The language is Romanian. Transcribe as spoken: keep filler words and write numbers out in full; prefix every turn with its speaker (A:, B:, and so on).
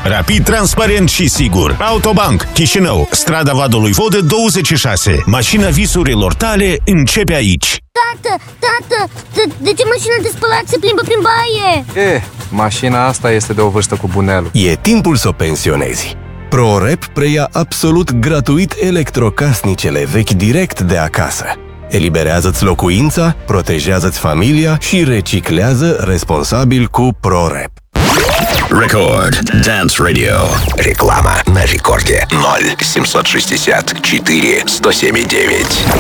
A: Rapid, transparent și sigur. Autobank, Chișinău, strada Vadului Vodă douăzeci și șase. Mașina visurilor tale începe aici.
B: Tată, tată, de ce mașina de spălat se plimbă prin baie?
C: E, mașina asta este de o vârstă cu bunelul.
D: E timpul să o pensionezi. ProRep preia absolut gratuit electrocasnicele vechi direct de acasă. Eliberează-ți locuința, protejează-ți familia și reciclează responsabil cu ProRep.
E: Record Dance Radio. Реклама на рекорде ноль семьсот шестьдесят четыре сто семь девять.